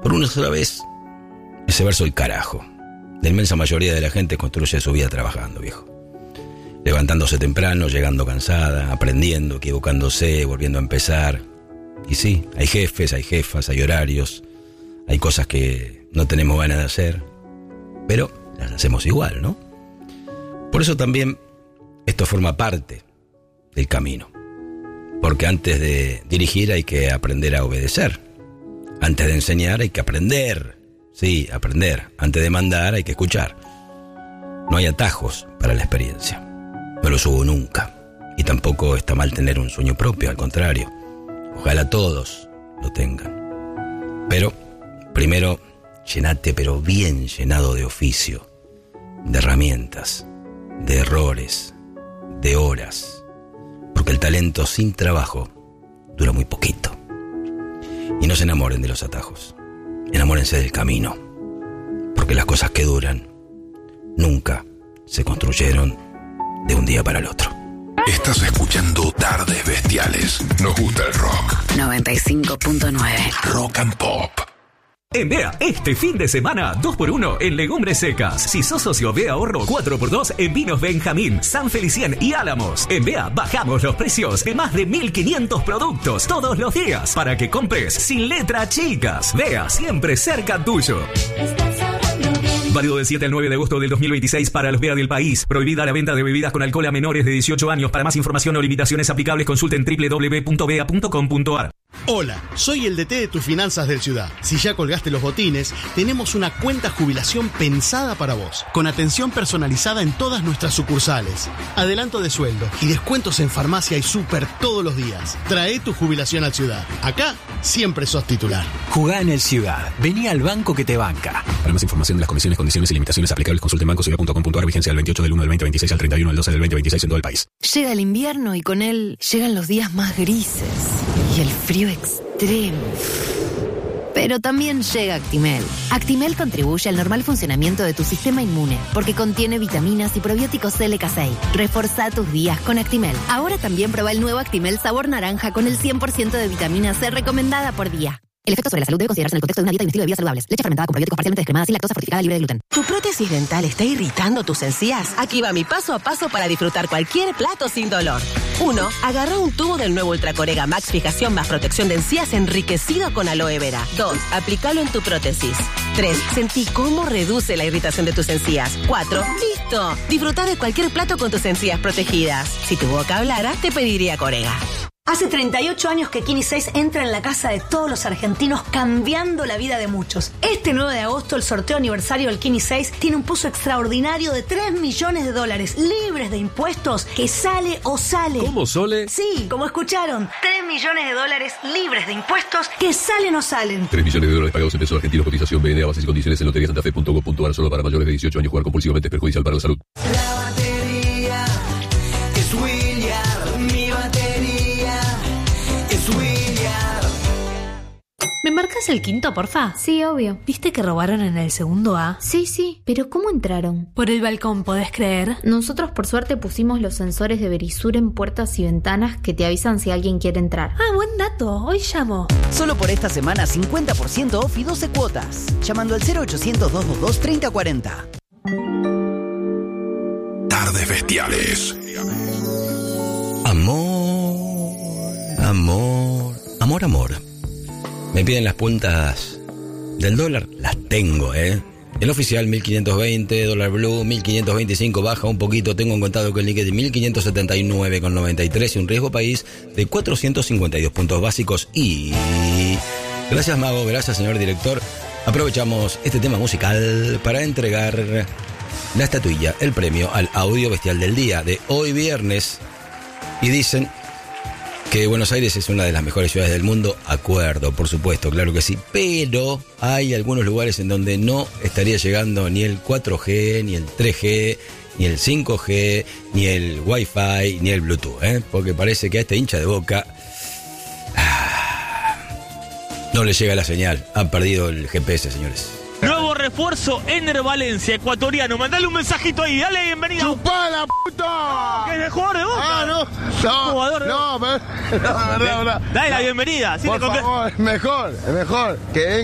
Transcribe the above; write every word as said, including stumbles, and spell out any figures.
Por una sola vez, ese verso el carajo. La inmensa mayoría de la gente construye su vida trabajando, viejo. Levantándose temprano, llegando cansada, aprendiendo, equivocándose, volviendo a empezar. Y sí, hay jefes, hay jefas, hay horarios, hay cosas que no tenemos ganas de hacer, pero las hacemos igual, ¿no? Por eso también esto forma parte del camino. Porque antes de dirigir hay que aprender a obedecer. Antes de enseñar hay que aprender. Sí, aprender. Antes de mandar hay que escuchar. No hay atajos para la experiencia. No los hubo nunca. Y tampoco está mal tener un sueño propio, al contrario. Ojalá todos lo tengan. Pero, primero, llenate, pero bien llenado de oficio, de herramientas, de errores, de horas. Porque el talento sin trabajo dura muy poquito. Y no se enamoren de los atajos. Enamórense del camino. Porque las cosas que duran nunca se construyeron de un día para el otro. Estás escuchando Tardes Bestiales. Nos gusta el rock. noventa y cinco punto nueve. Rock and Pop. En B E A, este fin de semana, dos por uno en legumbres secas. Si sos socio B E A Ahorro, cuatro por dos en vinos Benjamín, San Felicien y Álamos. En B E A bajamos los precios de más de mil quinientos productos todos los días para que compres sin letra chicas. B E A, siempre cerca tuyo. Válido del siete al nueve de agosto del dos mil veintiséis para los B E A del país. Prohibida la venta de bebidas con alcohol a menores de dieciocho años. Para más información o limitaciones aplicables, consulten doble u doble u doble u punto b e a punto com punto a r. Hola, soy el D T de tus finanzas del Ciudad. Si ya colgaste los botines, tenemos una cuenta jubilación pensada para vos, con atención personalizada en todas nuestras sucursales, adelanto de sueldo y descuentos en farmacia y súper todos los días. Trae tu jubilación al Ciudad. Acá siempre sos titular. Jugá en el Ciudad. Vení al banco que te banca. Para más información de las condiciones, condiciones y limitaciones aplicables, consulte en banco ciudad punto com punto a r. Vigencia del veintiocho del uno del veinte veintiséis al treinta y uno del doce del veinte veintiséis en todo el país. Llega el invierno y con él llegan los días más grises y el frío extremo. Pero también llega Actimel. Actimel contribuye al normal funcionamiento de tu sistema inmune porque contiene vitaminas y probióticos L K seis. Reforzá tus días con Actimel. Ahora también prueba el nuevo Actimel sabor naranja con el cien por ciento de vitamina C recomendada por día. El efecto sobre la salud debe considerarse en el contexto de una dieta y un estilo de vida saludables. Leche fermentada con probióticos parcialmente descremada, sin lactosa, fortificada, libre de gluten. ¿Tu prótesis dental está irritando tus encías? Aquí va mi paso a paso para disfrutar cualquier plato sin dolor. uno. Agarra un tubo del nuevo Ultracorega Max Fijación más protección de encías enriquecido con aloe vera. dos. Aplícalo en tu prótesis. tres. Sentí cómo reduce la irritación de tus encías. cuatro. ¡Listo! Disfruta de cualquier plato con tus encías protegidas. Si tu boca hablara, te pediría Corega. Hace treinta y ocho años que Kini seis entra en la casa de todos los argentinos, cambiando la vida de muchos. Este nueve de agosto, el sorteo aniversario del Kini seis tiene un pozo extraordinario de tres millones de dólares, libres de impuestos, que sale o sale. ¿Cómo, Sole? Sí, como escucharon, tres millones de dólares libres de impuestos, que salen o salen. tres millones de dólares pagados en pesos argentinos, cotización B N A, bases y condiciones en lotería santa fe punto com punto a r, solo para mayores de dieciocho años. Jugar compulsivamente es perjudicial para la salud. La batería es William, mi batería es William. ¿Me marcas el quinto, porfa? Sí, obvio. ¿Viste que robaron en el segundo A? Sí, sí. ¿Pero cómo entraron? Por el balcón, ¿podés creer? Nosotros por suerte pusimos los sensores de Verisur en puertas y ventanas que te avisan si alguien quiere entrar. Ah, buen dato. Hoy llamo. Solo por esta semana cincuenta por ciento off y doce cuotas. Llamando al cero ochocientos, doscientos veintidós, treinta cuarenta. Tardes Bestiales. Amor, amor, amor, amor. Me piden las puntas del dólar, las tengo, ¿eh? El oficial mil quinientos veinte, dólar blue mil quinientos veinticinco, baja un poquito, tengo en contado que el Nikkei de mil quinientos setenta y nueve con noventa y tres y un riesgo país de cuatrocientos cincuenta y dos puntos básicos. Y gracias, Mago, gracias, señor director. Aprovechamos este tema musical para entregar la estatuilla, el premio al audio bestial del día de hoy viernes. Y dicen que Buenos Aires es una de las mejores ciudades del mundo. Acuerdo, por supuesto, claro que sí. Pero hay algunos lugares en donde no estaría llegando ni el cuatro G, ni el tres G, ni el cinco G, ni el Wi-Fi, ni el Bluetooth, ¿eh? Porque parece que a este hincha de Boca ah, no le llega la señal. Han perdido el G P S, señores. Nuevo refuerzo, Ener Valencia, ecuatoriano. Mandale un mensajito ahí, dale bienvenida. ¡Chupá la puta! ¿Qué es el jugador de Boca? Ah, no, no, jugador, no, no, no, no, no. Dale la bienvenida. Por favor, es mejor, es mejor que